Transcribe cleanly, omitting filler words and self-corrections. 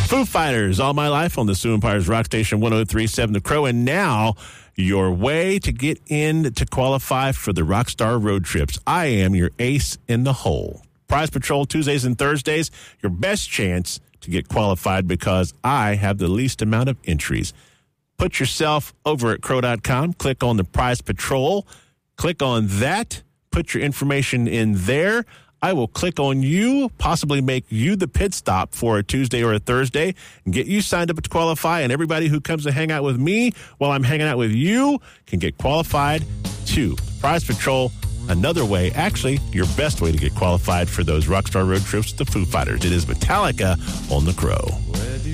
Foo Fighters, All My Life on the Sioux Empires Rock Station 103.7 The Crow. And now, your way to get in to qualify for the Rockstar Road Trips. I am your ace in the hole. Prize Patrol Tuesdays and Thursdays, your best chance to get qualified because I have the least amount of entries. Put yourself over at crow.com, click on the Prize Patrol, click on that, put your information in there. I will click on you, possibly make you the pit stop for a Tuesday or a Thursday, and get you signed up to qualify. And everybody who comes to hang out with me while I'm hanging out with you can get qualified to Prize Patrol. Another way, actually, your best way to get qualified for those Rockstar Road Trips to Foo Fighters. It is Metallica on the Crow.